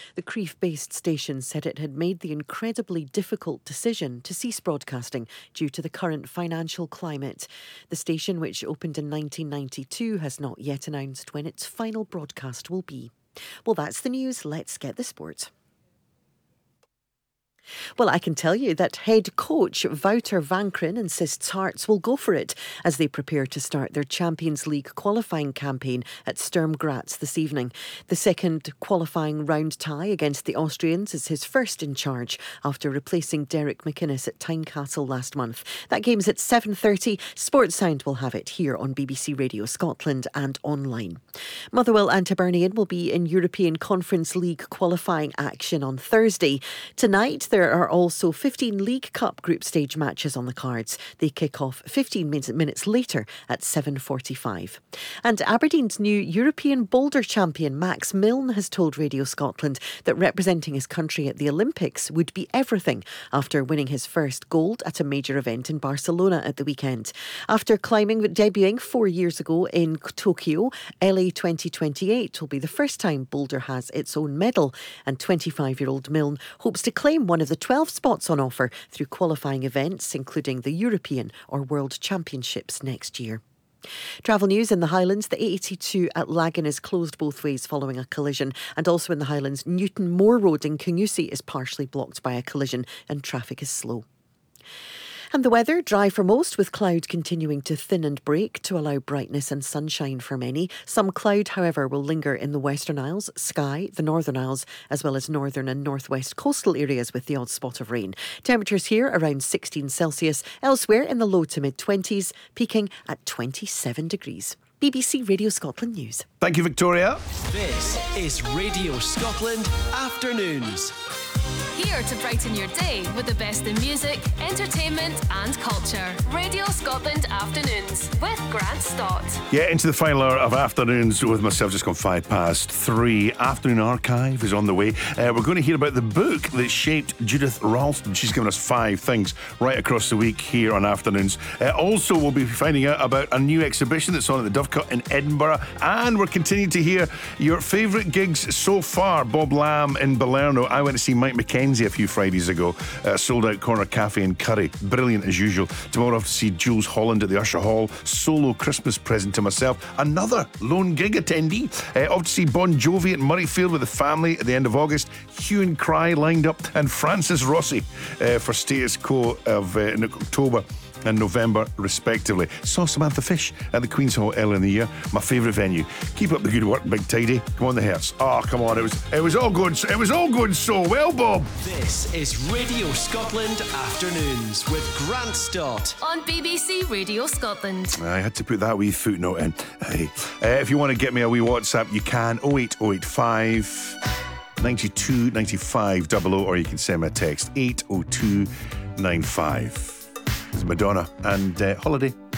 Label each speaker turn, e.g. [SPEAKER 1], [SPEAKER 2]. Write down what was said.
[SPEAKER 1] The Crieff-based station said it had made the incredibly difficult decision to cease broadcasting due to the current financial climate. The station, which opened in 1992, has not yet announced when its final broadcast will be. Well, that's the news. Let's get the sport. Well, I can tell you that head coach Wouter Vankrin insists Hearts will go for it as they prepare to start their Champions League qualifying campaign at Sturm Graz this evening. The second qualifying round tie against the Austrians is his first in charge after replacing Derek McInnes at Tynecastle last month. That game's at 7:30. Sportsound will have it here on BBC Radio Scotland and online. Motherwell and Hibernian will be in European Conference League qualifying action on Thursday. Tonight, there are also 15 League Cup group stage matches on the cards. They kick off 15 minutes later at 7:45. And Aberdeen's new European boulder champion Max Milne has told Radio Scotland that representing his country at the Olympics would be everything after winning his first gold at a major event in Barcelona at the weekend. After debuting 4 years ago in Tokyo, LA 2028 will be the first time boulder has its own medal, and 25-year-old Milne hopes to claim one of the 12 spots on offer through qualifying events, including the European or World Championships next year. Travel news in the Highlands. The A82 at Lagan is closed both ways following a collision, and also in the Highlands, Newton Moor Road in Kingussie is partially blocked by a collision and traffic is slow. And the weather, dry for most, with cloud continuing to thin and break to allow brightness and sunshine for many. Some cloud, however, will linger in the Western Isles, Skye, the Northern Isles, as well as northern and northwest coastal areas with the odd spot of rain. Temperatures here around 16 Celsius, elsewhere in the low to mid-20s, peaking at 27 degrees. BBC Radio Scotland News.
[SPEAKER 2] Thank you, Victoria.
[SPEAKER 3] This is Radio Scotland Afternoons.
[SPEAKER 4] Here to brighten your day with the best in music, entertainment and culture. Radio Scotland Afternoons with Grant Stott.
[SPEAKER 2] Yeah, into the final hour of Afternoons with myself, just gone 3:05. Afternoon Archive is on the way. We're going to hear about the book that shaped Judith Ralston. She's given us 5 things right across the week here on Afternoons. Also, we'll be finding out about a new exhibition that's on at the Dovecote in Edinburgh. And we're continuing to hear your favourite gigs so far. Bob Lamb in Balerno. I went to see Mike McKenzie a few Fridays ago. Sold out Corner Cafe in Curry. Brilliant as usual. Tomorrow I have to see Jules Holland at the Usher Hall. Solo Christmas present to myself. Another lone gig attendee. Off to see Bon Jovi at Murrayfield with the family at the end of August. Hue and Cry lined up. And Francis Rossi for Status Quo in October and November respectively. Saw Samantha Fish at the Queen's Hall earlier in the year. My favourite venue. Keep up the good work, Big Tidy. Come on, the Hertz. Oh, come on, it was all good. It was all going so well, Bob.
[SPEAKER 3] This is Radio Scotland Afternoons with Grant Stott
[SPEAKER 4] on BBC Radio Scotland.
[SPEAKER 2] I had to put that wee footnote in. Hey. If you want to get me a wee WhatsApp, you can 08085 92 95 00, or you can send me a text 80295. This is Madonna and Holiday.